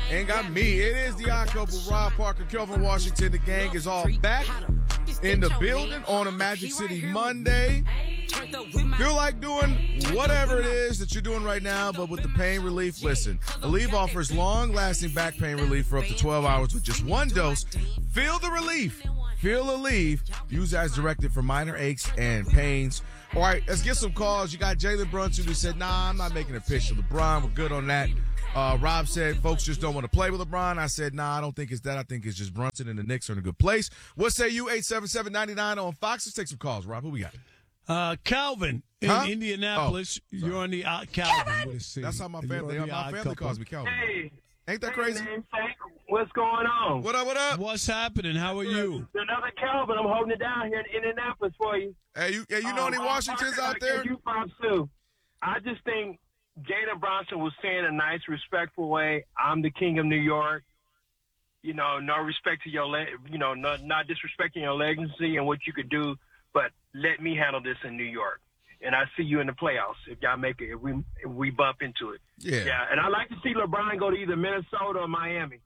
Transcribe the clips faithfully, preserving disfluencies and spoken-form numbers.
Ain't got me. It is the odd couple, Rob Parker, Kelvin Washington. The gang is all back in the building on a Magic City Monday. Feel like doing whatever it is that you're doing right now, but with the pain relief. Listen, Aleve offers long-lasting back pain relief for up to twelve hours with just one dose. Feel the relief. Feel Aleve. Use as directed for minor aches and pains. All right, let's get some calls. You got Jalen Brunson who said, nah, I'm not making a pitch to LeBron. We're good on that. Uh, Rob said folks just don't want to play with LeBron. I said, nah, I don't think it's that. I think it's just Brunson and the Knicks are in a good place. What say you? eight seven seven, nine nine on Fox. Let's take some calls, Rob. Who we got? Uh, Calvin in huh? Indianapolis. Oh, you're on the uh, Calvin. That's how my family, my family calls me Calvin. Hey. Ain't that crazy? Hey, man, what's going on? What up, what up? What's happening? How are you? Another Calvin. I'm holding it down here in Indianapolis for you. Hey, you, hey, you know um, any Washingtons Parker, out there? You from Sue. I just think Jalen Brunson was saying in a nice, respectful way, I'm the king of New York. You know, no respect to your, le- you know, not, not disrespecting your legacy and what you could do, but let me handle this in New York. And I see you in the playoffs if y'all make it, if we if we bump into it. Yeah. Yeah, and I'd like to see LeBron go to either Minnesota or Miami.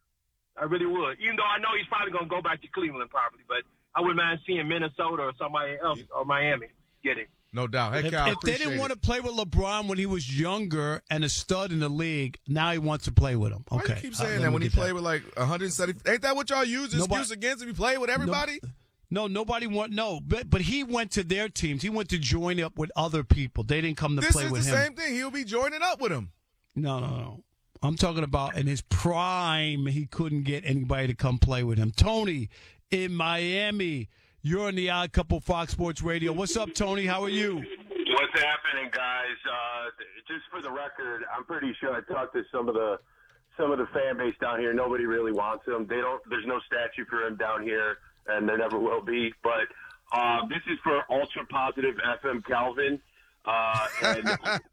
I really would. Even though I know he's probably going to go back to Cleveland probably, but I wouldn't mind seeing Minnesota or somebody else or Miami get it. No doubt. Hey, If, Cal, if they didn't want to play with LeBron when he was younger and a stud in the league, now he wants to play with him. Why Okay. you keep Uh, saying let that me when he get played with like one hundred seventy? Ain't that what y'all use as Nobody- excuse against if you play with everybody? No, nobody want no, but but he went to their teams. He went to join up with other people. They didn't come to This play is with the him. same thing. He'll be joining up with him. No, no, no. I'm talking about in his prime, he couldn't get anybody to come play with him. Tony in Miami, you're on the Odd Couple Fox Sports Radio. What's up, Tony? How are you? What's happening, guys? Uh, just for the record, I'm pretty sure I talked to some of the some of the fan base down here. Nobody really wants him. They don't. There's no statue for him down here, and there never will be. But uh, this is for ultra positive F M Calvin, uh, and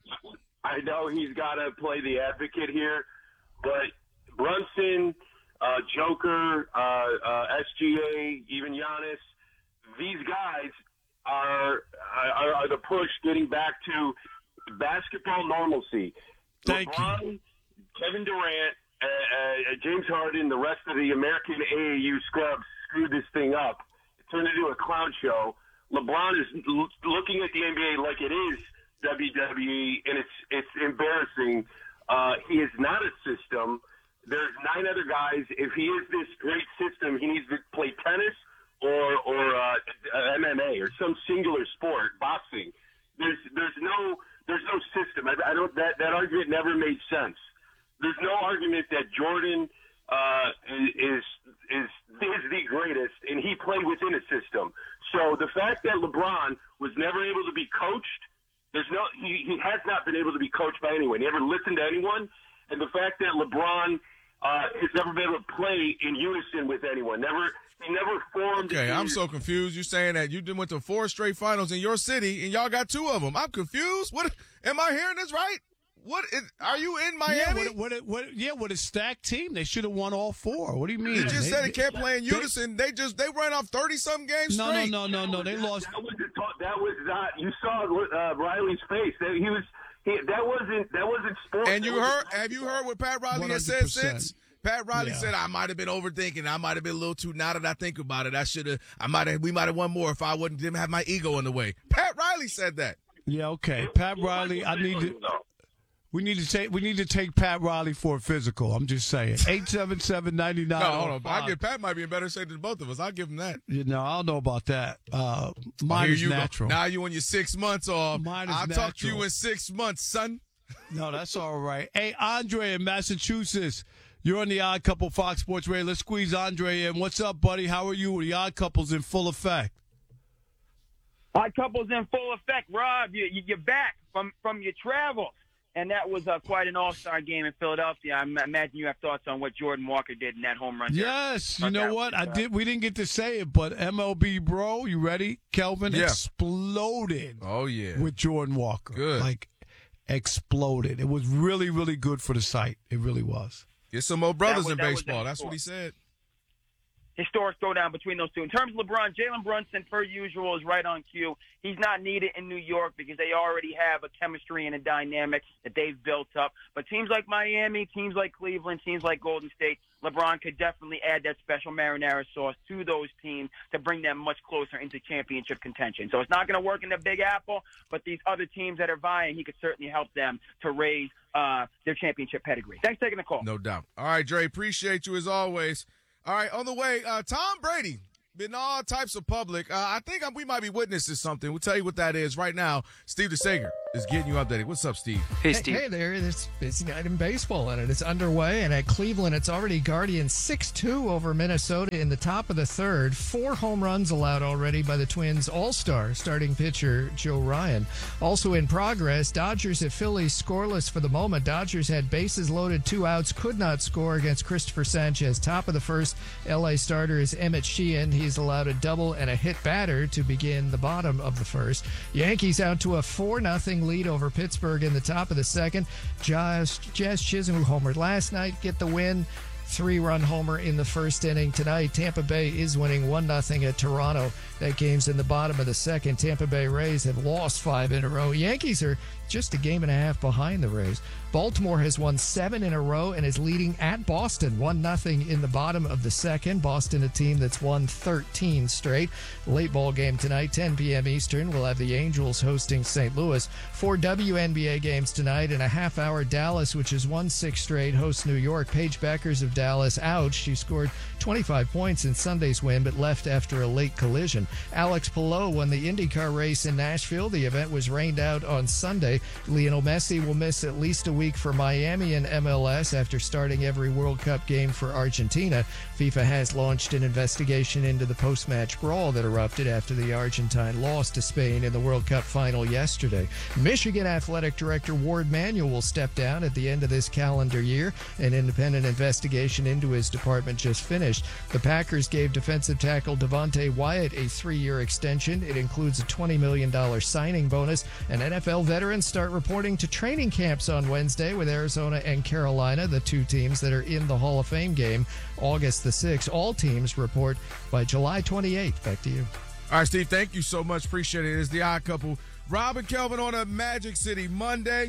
I know he's got to play the advocate here, but Brunson, uh, Joker, uh, uh, S G A, even Giannis, these guys are, are are the push getting back to basketball normalcy. Thank LeBron, you. Kevin Durant, uh, uh, James Harden, the rest of the American A A U scrubs screwed this thing up. It turned into a clown show. LeBron is l- looking at the N B A like it is W W E, and it's it's embarrassing. Uh, he is not a system. There's nine other guys. If he is this great system, he needs to play tennis or or uh, M M A or some singular sport, boxing. There's there's no there's no system. I, I don't that that argument never made sense. There's no argument that Jordan uh, is is is the greatest, and he played within a system. So the fact that LeBron was never able to be coached, there's no he, he has not been able to be coached by anyone. He never listened to anyone, and the fact that LeBron uh, has never been able to play in unison with anyone, never he never formed. Okay, I'm so confused. You're saying that you did went to four straight finals in your city, and y'all got two of them. I'm confused. What am I hearing this right? What is, are you in Miami? Yeah, what, what, what, yeah, with a stacked team, they should have won all four. What do you mean? You just they, said it can't they, play in unison. They, they just they ran off thirty something games no, straight. No, no, no, no, They lost. That was that was not. You saw uh, Riley's face. That he was. He, that wasn't. That wasn't sports. And you heard? Have you heard what Pat Riley has said since? Pat Riley yeah. said I might have been overthinking. I might have been a little too. Now that I think about it, I should have. I might have. We might have won more if I wouldn't didn't have my ego in the way. Pat Riley said that. Yeah, okay. Pat Riley. I need to. We need to take we need to take Pat Riley for a physical. I'm just saying. eight seven seven, nine nine. No, hold on. I give Pat might be in better shape than both of us. I'll give him that. You know, I don't know about that. Uh, mine is you natural. Go. Now you on your six months off. Mine is I'll natural. talk to you in six months, son. No, that's all right. Hey, Andre in Massachusetts. You're on the Odd Couple Fox Sports Radio. Let's squeeze Andre in. What's up, buddy? How are you? The Odd Couple's in full effect. Odd Couple's in full effect. Rob, you, you, you're back from, from your travels. And that was uh, quite an all-star game in Philadelphia. I imagine you have thoughts on what Jordan Walker did in that home run. Yes, you there. know what? I did. We didn't get to say it, but M L B Bro, you ready? Kelvin yeah. exploded. Oh yeah, with Jordan Walker. Good, like exploded. It was really, really good for the site. It really was. Get some more brothers was, in that baseball. That's what he said. historic throwdown between those two. In terms of LeBron, Jalen Brunson, per usual, is right on cue. He's not needed in New York because they already have a chemistry and a dynamic that they've built up. But teams like Miami, teams like Cleveland, teams like Golden State, LeBron could definitely add that special marinara sauce to those teams to bring them much closer into championship contention. So it's not going to work in the Big Apple, but these other teams that are vying, he could certainly help them to raise uh, their championship pedigree. Thanks for taking the call. No doubt. All right, Dre, appreciate you as always. All right, on the way, uh, Tom Brady, been all types of public. Uh, I think we might be witnessing something. We'll tell you what that is right now. Steve DeSager is getting you updated. What's up, Steve? Hey, Hey, Steve. hey there, it's busy night in baseball, and it's underway. And at Cleveland, it's already Guardians six two over Minnesota in the top of the third. Four home runs allowed already by the Twins' all-star starting pitcher Joe Ryan. Also in progress, Dodgers at Phillies scoreless for the moment. Dodgers had bases loaded, two outs, could not score against Christopher Sanchez. Top of the first, L A starter is Emmett Sheehan. He's allowed a double and a hit batter to begin the bottom of the first. Yankees out to a four nothing lead over Pittsburgh in the top of the second. Jazz, Jazz Chisholm homered last night, get the win. Three-run homer in the first inning tonight. Tampa Bay is winning one nothing at Toronto. That game's in the bottom of the second. Tampa Bay Rays have lost five in a row. Yankees are just a game and a half behind the Rays. Baltimore has won seven in a row and is leading at Boston one nothing in the bottom of the second. Boston, a team that's won thirteen straight. Late ball game tonight, ten p.m. Eastern. We'll have the Angels hosting Saint Louis. Four W N B A games tonight. In a half hour, Dallas, which has won six straight, hosts New York. Paige Beckers of Dallas out. She scored twenty-five points in Sunday's win, but left after a late collision. Alex Palou won the IndyCar race in Nashville. The event was rained out on Sunday. Lionel Messi will miss at least a week for Miami and M L S after starting every World Cup game for Argentina. FIFA has launched an investigation into the post-match brawl that erupted after the Argentine lost to Spain in the World Cup final yesterday. Michigan Athletic Director Ward Manuel will step down at the end of this calendar year. An independent investigation into his department just finished. The Packers gave defensive tackle Devontae Wyatt a three-year extension. It includes a twenty million dollars signing bonus. And N F L veterans start reporting to training camps on Wednesday with Arizona and Carolina, the two teams that are in the Hall of Fame game, August the sixth. All teams report by July twenty-eighth. Back to you. All right, Steve, thank you so much. Appreciate it. It's the Odd Couple. Rob and Kelvin on a Magic City Monday.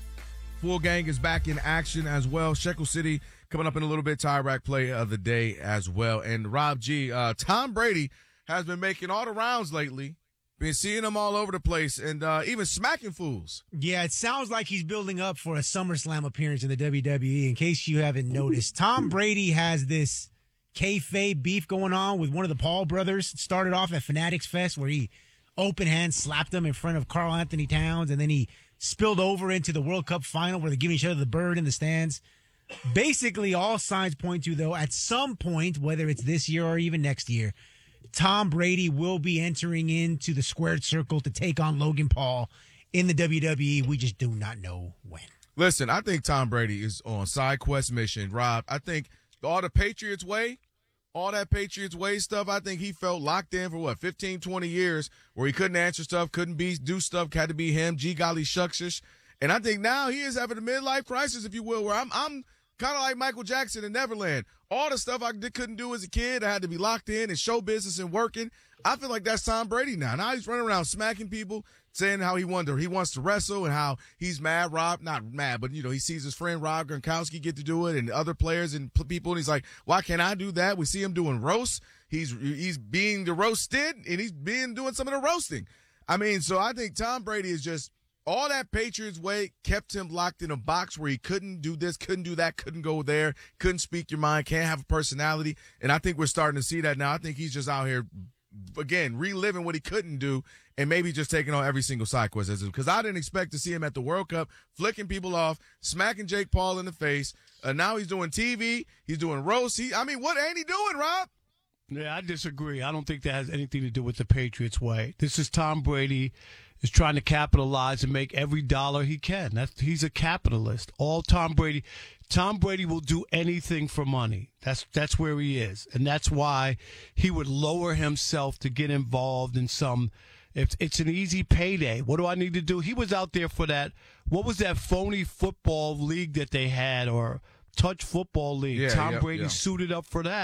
Full gang is back in action as well. Shekel City coming up in a little bit. Tie Rack play of the day as well. And Rob G, uh, Tom Brady has been making all the rounds lately. Been seeing him all over the place and uh, even smacking fools. Yeah, it sounds like he's building up for a SummerSlam appearance in the W W E. In case you haven't noticed, Tom Brady has this kayfabe beef going on with one of the Paul brothers. It started off at Fanatics Fest where he open hand slapped him in front of Karl Anthony Towns, and then he spilled over into the World Cup final where they're giving each other the bird in the stands. Basically, all signs point to, though, at some point, whether it's this year or even next year, Tom Brady will be entering into the squared circle to take on Logan Paul in the W W E. We just do not know when. Listen, I think Tom Brady is on side quest mission, Rob. I think all the Patriots way, all that Patriots way stuff, I think he felt locked in for, what, fifteen, twenty years where he couldn't answer stuff, couldn't be do stuff, had to be him, gee golly shucksish. And I think now he is having a midlife crisis, if you will, where I'm I'm kind of like Michael Jackson in Neverland. All the stuff I did, couldn't do as a kid, I had to be locked in in show business and working. I feel like that's Tom Brady now. Now he's running around smacking people, saying how he wonder he wants to wrestle and how he's mad. Rob, not mad, but you know he sees his friend Rob Gronkowski get to do it and other players and people, and he's like, why can't I do that? We see him doing roasts. He's he's being the roasted and he's being doing some of the roasting. I mean, so I think Tom Brady is just. All that Patriots way kept him locked in a box where he couldn't do this, couldn't do that, couldn't go there, couldn't speak your mind, can't have a personality. And I think we're starting to see that now. I think he's just out here, again, reliving what he couldn't do and maybe just taking on every single side quest. Because I didn't expect to see him at the World Cup, flicking people off, smacking Jake Paul in the face. Uh, now he's doing T V. He's doing roast. He, I mean, what ain't he doing, Rob? Yeah, I disagree. I don't think that has anything to do with the Patriots way. This is Tom Brady is trying to capitalize and make every dollar he can. That's, he's a capitalist. All Tom Brady, Tom Brady will do anything for money. That's that's where he is, and that's why he would lower himself to get involved in some. If it's an easy payday, what do I need to do? He was out there for that. What was that phony football league that they had, or touch football league? Yeah, Tom yeah, Brady yeah. suited up for that.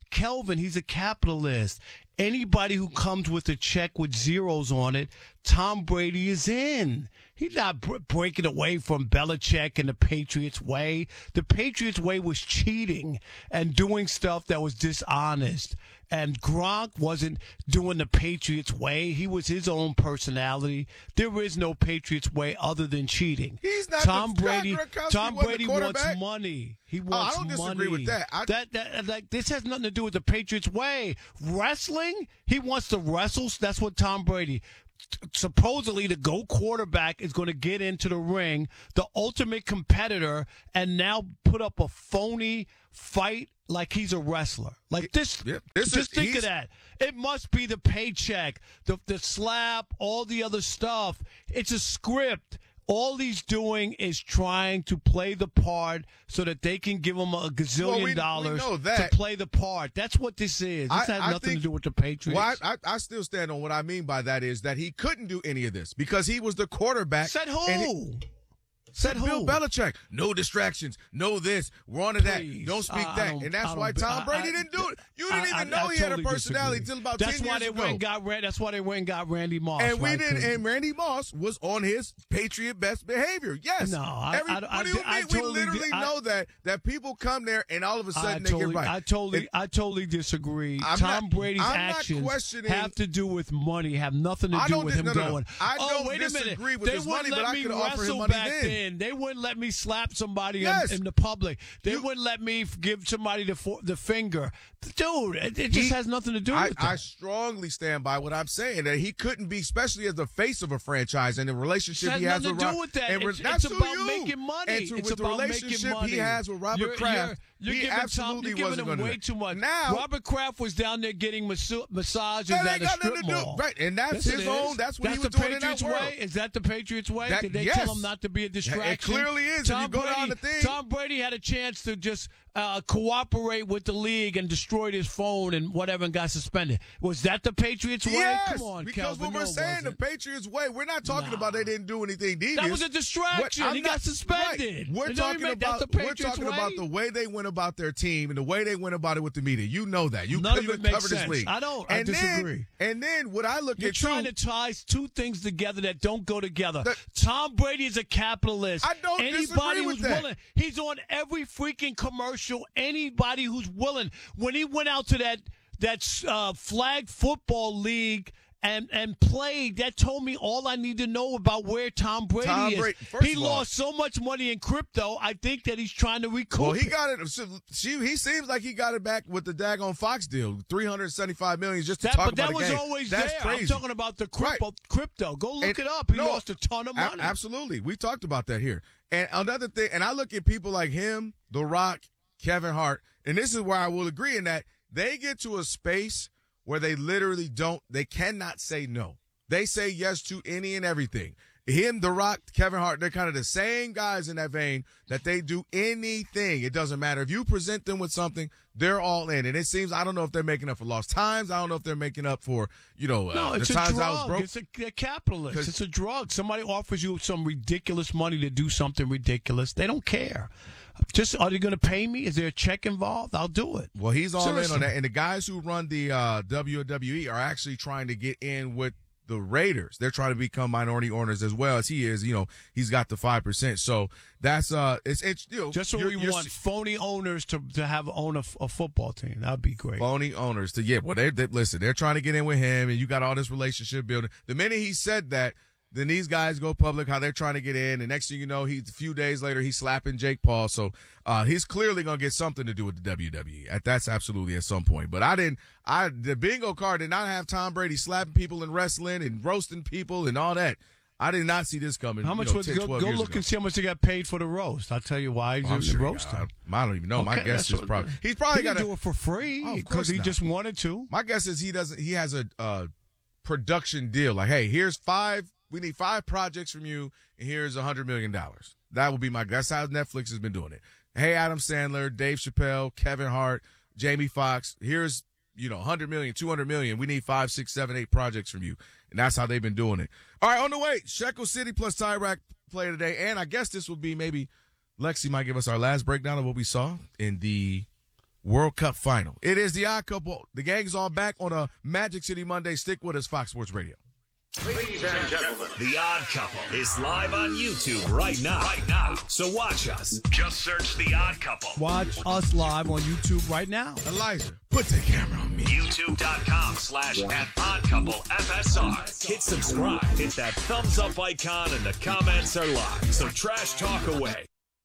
Kelvin, he's a capitalist. Anybody who comes with a check with zeros on it, Tom Brady is in. He's not b- breaking away from Belichick and the Patriots way. The Patriots way was cheating and doing stuff that was dishonest. And Gronk wasn't doing the Patriots way. He was his own personality. There is no Patriots way other than cheating. He's not Tom the, Brady. Gronkowski Tom wasn't Brady the wants quarterback. money. He Oh, wants I don't money. disagree with that. I- that, that like this has nothing to do with the Patriots way. Wrestling, he wants to wrestle. That's what Tom Brady. Supposedly, the GOAT quarterback is going to get into the ring, the ultimate competitor, and now put up a phony fight like he's a wrestler. Like this, Yeah, this just is- think of he's- that. It must be the paycheck, the the slap, all the other stuff. It's a script. All he's doing is trying to play the part so that they can give him a gazillion Well, we- we dollars know to that. play the part. That's what this is. This I- has I nothing think- to do with the Patriots. Well, I, I, I still stand on what I mean by that is that he couldn't do any of this because he was the quarterback. Said who? and he- Said who? Bill Belichick. No distractions. No this. We're on to that. Please. Don't speak I- I that. don't- And that's I why don't- Tom I- Brady I- didn't do it. You didn't I- even I- know I he had a totally personality disagree. until about That's ten why years they ago. went and got Ran- That's why they went and got Randy Moss. and we right? didn't. 'Cause- And Randy Moss was on his Patriot best behavior. Yes. No, I- Every, I- what I- do you I mean? totally we literally di- I- know that that people come there and all of a sudden I they totally, get right. I totally, And- I totally disagree. I'm Tom not- Brady's I'm not actions questioning- have to do with money, have nothing to I do don't with dis- him no, no, no. going. I oh, don't wait a minute. disagree with they his wouldn't money, but let I me could offer him wrestle money back then. They wouldn't let me slap somebody Yes. in, in the public. They You- wouldn't let me f- give somebody the fo- the finger. Dude, it, it just He- has nothing to do I, with that. I strongly stand by what I'm saying that he couldn't be, especially as the face of a franchise and the relationship It has he has nothing with to Rob- do with that. and re- It's- that's it's who about you. making money. And to, It's with the about making relationship money. he has with Robert You're- Kraft, you're- you're he giving Tom- absolutely you're giving wasn't him going to way do that. too much. Now, Robert Kraft was down there getting massage- massages That at ain't a got strip nothing to do- mall. right, and that's Yes, his it is. own- that's what he That's was the doing in that Patriots world. way. Is that the Patriots way? That- Did they yes. tell him not to be a distraction? clearly is. If Tom you go Brady, down the thing- Tom Brady had a chance to just uh, cooperate with the league and destroyed his phone and whatever and got suspended. Was that the Patriots way? Yes, Come on, because Calvin. what we're No, it saying, the wasn't. Patriots way, we're not talking Nah. about they didn't do anything devious. That was a distraction. What- I'm He not- got suspended. Right. We're You know what I talking mean? That's about the we're Patriots talking way. about the way they went about their team and the way they went about it with the media. You know that. You, None of you it makes covered this sense. league. I don't. I And disagree. Then, and then what I look You're at trying too, to tie two things together that don't go together. The- Tom Brady is a capitalist. I don't Anybody disagree with who's that. willing, he's on every freaking commercial. Anybody who's willing. When he went out to that that uh, flag football league and and played, that told me all I need to know about where Tom Brady Tom is. Brady- first he of all- lost so much money in crypto. I think that he's trying to recoup. well, he it. got it. so, She, he seems like he got it back with the daggone Fox deal, three hundred seventy-five million just to That, talk but about that the was game. always That's there. crazy. I'm talking about the crypto. Right. Crypto. Go look And- it up. He no, lost a ton of a- money. absolutely. We talked about that here. And another thing, and I look at people like him, The Rock, Kevin Hart, and this is where I will agree in that they get to a space where they literally don't, they cannot say no. They say yes to any and everything. Him, The Rock, Kevin Hart, they're kind of the same guys in that vein that they do anything. It doesn't matter. If you present them with something, they're all in. And it seems, I don't know if they're making up for lost times. I don't know if they're making up for, you know, No, uh, it's the a times I was drug. broke. It's a, they're capitalists. 'Cause- It's a drug. Somebody offers you some ridiculous money to do something ridiculous. They don't care. Just, are they going to pay me? Is there a check involved? I'll do it. Well, he's all Seriously. in on that. And the guys who run the uh, W W E are actually trying to get in with the Raiders. They're trying to become minority owners as well as he is. You know, he's got the five percent. So that's, uh, it's, it's, you know, Just so you're- we you're want s- phony owners to to have own a, a football team. That'd be great. phony owners to, yeah, well, they, they, listen, they're trying to get in with him and you got all this relationship building. The minute he said that, then these guys go public how they're trying to get in, and next thing you know, he's a few days later he's slapping Jake Paul. So uh, he's clearly gonna get something to do with the W W E. At that's absolutely at some point. But I didn't. I the bingo card did not have Tom Brady slapping people and wrestling and roasting people and all that. I did not see this coming. How you much know, was ten, go, twelve go years look ago. and see how much they got paid for the roast. I'll tell you why. Oh, I'm He's sure, roasting. I, I don't even know. My Okay, guess that's is what- probably he's probably he got didn't a. do it for free Oh, of because course he not. just wanted to. My guess is he doesn't. He has a uh, production deal. Like, hey, here's five. We need five projects from you, and here's a hundred million dollars. That would be my. That's how Netflix has been doing it. Hey, Adam Sandler, Dave Chappelle, Kevin Hart, Jamie Foxx. Here's you know, one hundred million, two hundred million. We need five, six, seven, eight projects from you, and that's how they've been doing it. All right, on the way, Shekel City plus Tyrack play today, and I guess this will be maybe Lexi might give us our last breakdown of what we saw in the World Cup final. It is the Odd Couple. The gang's all back on a Magic City Monday. Stick with us, Fox Sports Radio. Ladies and gentlemen, The Odd Couple is live on YouTube right now. Right now. So watch us. Just search The Odd Couple. Watch us live on YouTube right now. Elijah, put the camera on me. YouTube.com slash at Odd Couple F S R. Hit subscribe. Hit that thumbs up icon and the comments are live. So trash talk away.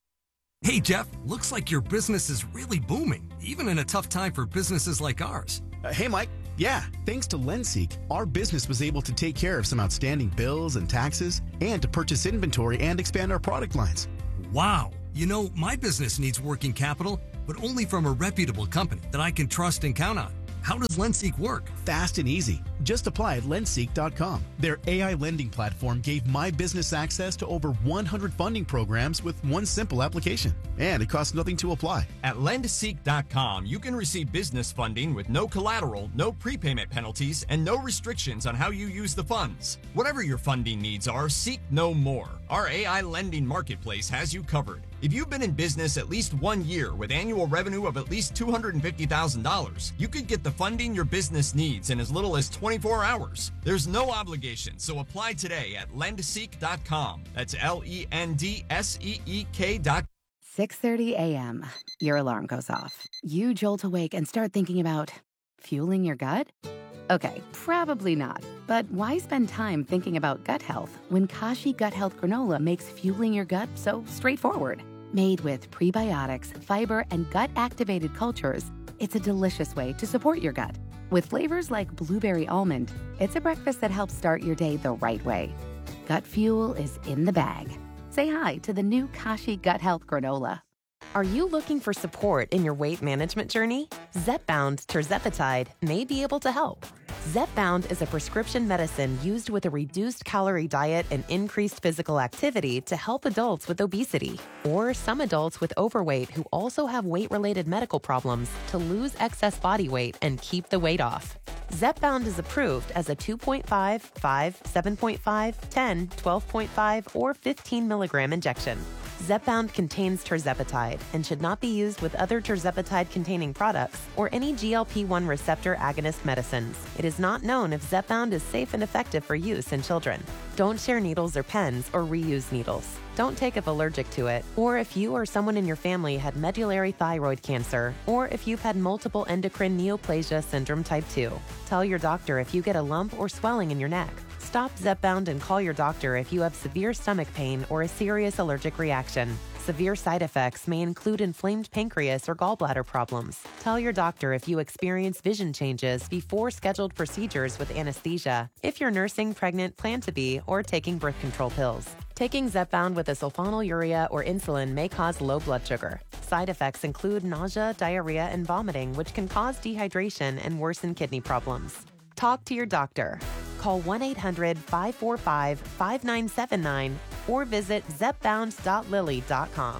Hey, Jeff, looks like your business is really booming, even in a tough time for businesses like ours. Uh, hey, Mike. Yeah, thanks to LendSeek, our business was able to take care of some outstanding bills and taxes and to purchase inventory and expand our product lines. Wow. You know, my business needs working capital, but only from a reputable company that I can trust and count on. How does LendSeek work? Fast and easy. Just apply at lendseek dot com. Their A I lending platform gave my business access to over one hundred funding programs with one simple application. And it costs nothing to apply. At lendseek dot com, you can receive business funding with no collateral, no prepayment penalties, and no restrictions on how you use the funds. Whatever your funding needs are, seek no more. Our A I lending marketplace has you covered. If you've been in business at least one year with annual revenue of at least two hundred fifty thousand dollars, you could get the funding your business needs in as little as twenty-four hours. There's no obligation, so apply today at lendseek dot com. That's L E N D S E E K dot com. six thirty a.m. Your alarm goes off. You jolt awake and start thinking about fueling your gut? Okay, probably not. But why spend time thinking about gut health when Kashi Gut Health Granola makes fueling your gut so straightforward? Made with prebiotics, fiber, and gut-activated cultures, it's a delicious way to support your gut. With flavors like blueberry almond, it's a breakfast that helps start your day the right way. Gut fuel is in the bag. Say hi to the new Kashi Gut Health Granola. Are you looking for support in your weight management journey? Zepbound tirzepatide may be able to help. Zepbound is a prescription medicine used with a reduced calorie diet and increased physical activity to help adults with obesity or some adults with overweight who also have weight-related medical problems to lose excess body weight and keep the weight off. Zepbound is approved as a two point five, five, seven point five, ten, twelve point five, or fifteen milligram injection. Zepbound contains tirzepatide and should not be used with other tirzepatide-containing products or any G L P one receptor agonist medicines. It is not known if Zepbound is safe and effective for use in children. Don't share needles or pens or reuse needles. Don't take if allergic to it, or if you or someone in your family had medullary thyroid cancer, or if you've had multiple endocrine neoplasia syndrome type two. Tell your doctor if you get a lump or swelling in your neck. Stop Zepbound and call your doctor if you have severe stomach pain or a serious allergic reaction. Severe side effects may include inflamed pancreas or gallbladder problems. Tell your doctor if you experience vision changes before scheduled procedures with anesthesia, if you're nursing, pregnant, plan to be, or taking birth control pills. Taking Zepbound with a sulfonylurea or insulin may cause low blood sugar. Side effects include nausea, diarrhea, and vomiting, which can cause dehydration and worsen kidney problems. Talk to your doctor. Call one eight hundred, five four five, five nine seven nine or visit zepbound dot lilly dot com.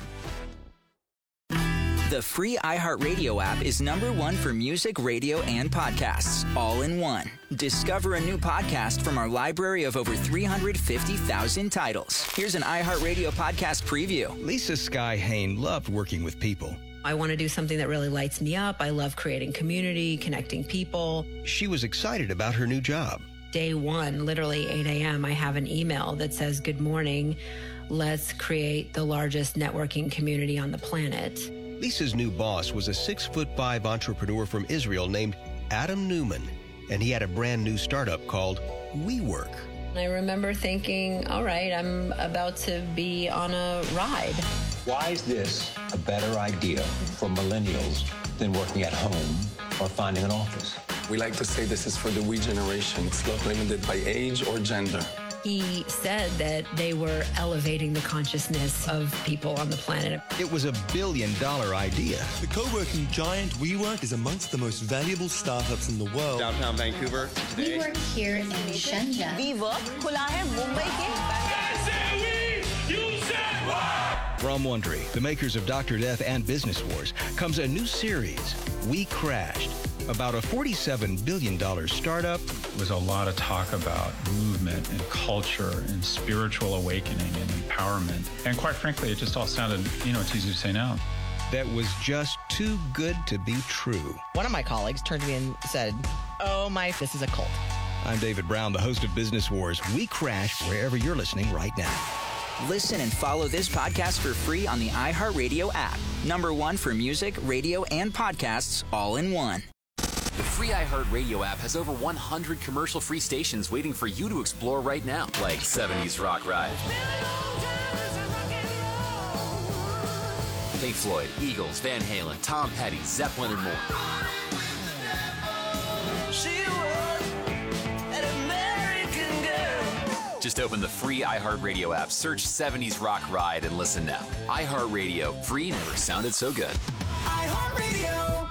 The free iHeartRadio app is number one for music, radio, and podcasts, all in one. Discover a new podcast from our library of over three hundred fifty thousand titles. Here's an iHeartRadio podcast preview. Lisa Sky Hain loved working with people. I want to do something that really lights me up. I love creating community, connecting people. She was excited about her new job. Day one, literally eight a.m., I have an email that says, "Good morning. Let's create the largest networking community on the planet." Lisa's new boss was a six-foot-five entrepreneur from Israel named Adam Newman, and he had a brand new startup called WeWork. I remember thinking, all right, I'm about to be on a ride. Why is this a better idea for millennials than working at home or finding an office? We like to say this is for the we generation. It's not limited by age or gender. He said that they were elevating the consciousness of people on the planet. It was a billion-dollar idea. The co-working giant WeWork is amongst the most valuable startups in the world. Downtown Vancouver today. We work here in Shenzhen. WeWork खुला है मुंबई के. From Wondery, the makers of Doctor Death and Business Wars, comes a new series, We Crashed, about a forty-seven billion dollars startup. There was a lot of talk about movement and culture and spiritual awakening and empowerment. And quite frankly, it just all sounded, you know, it's easy to say now. that was just too good to be true. One of my colleagues turned to me and said, "Oh my, this is a cult." I'm David Brown, the host of Business Wars. We crash wherever you're listening right now. Listen and follow this podcast for free on the iHeartRadio app. Number one for music, radio, and podcasts all in one. The free iHeartRadio app has over one hundred commercial-free stations waiting for you to explore right now, like seventies Rock Ride, Pink Floyd, Eagles, Van Halen, Tom Petty, Zeppelin, and more. Just open the free iHeartRadio app, search seventies Rock Ride, and listen now. iHeartRadio, free never sounded so good. iHeartRadio.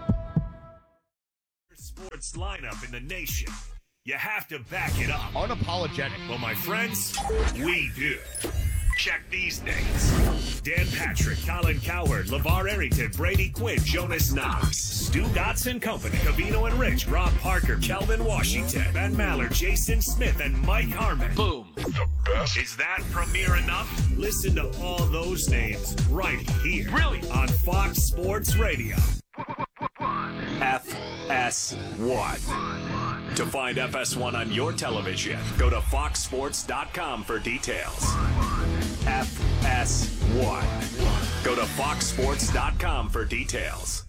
Sports lineup in the nation. You have to back it up. Unapologetic. Well, my friends, we do. Check these names: Dan Patrick, Colin Cowherd, LeVar Arrington, Brady Quinn, Jonas Knox, Stu Dotson Company, Cavino and Rich, Rob Parker, Kelvin Washington, Ben Maller, Jason Smith, and Mike Harmon. Boom. The best. Is that premiere enough? Listen to all those names right here. Brilliant. On Fox Sports Radio. F S one. To find F S one on your television, go to fox sports dot com for details. F S one. Go to fox sports dot com for details.